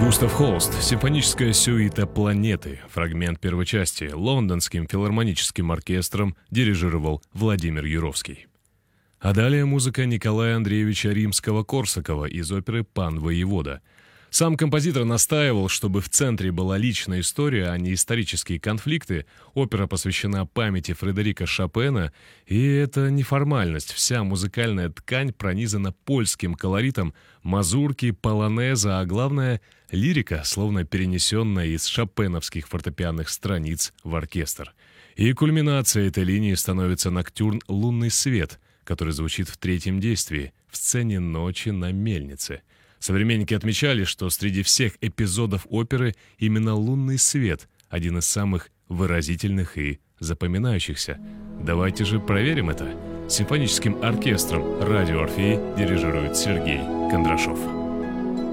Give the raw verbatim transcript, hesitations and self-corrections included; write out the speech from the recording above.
Густав Холст. Симфоническая сюита «Планеты». Фрагмент первой части. Лондонским филармоническим оркестром дирижировал Владимир Юровский. А далее музыка Николая Андреевича Римского-Корсакова из оперы «Пан воевода». Сам композитор настаивал, чтобы в центре была личная история, а не исторические конфликты. Опера посвящена памяти Фредерика Шопена, и это не формальность. Вся музыкальная ткань пронизана польским колоритом, мазурки, полонеза, а главное — лирика, словно перенесенная из шопеновских фортепианных страниц в оркестр. И кульминацией этой линии становится ноктюрн «Лунный свет», который звучит в третьем действии, в сцене «Ночи на мельнице». Современники отмечали, что среди всех эпизодов оперы именно «Лунный свет» — один из самых выразительных и запоминающихся. Давайте же проверим это. Симфоническим оркестром «Радио Орфей» дирижирует Сергей Кондрашов.